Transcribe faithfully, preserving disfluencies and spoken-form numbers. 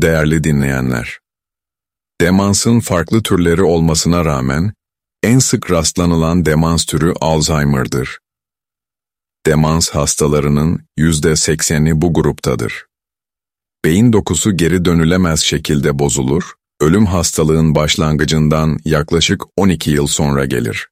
Değerli dinleyenler, demansın farklı türleri olmasına rağmen en sık rastlanılan demans türü Alzheimer'dır. Demans hastalarının yüzde sekseni bu gruptadır. Beyin dokusu geri dönülemez şekilde bozulur, ölüm hastalığın başlangıcından yaklaşık on iki yıl sonra gelir.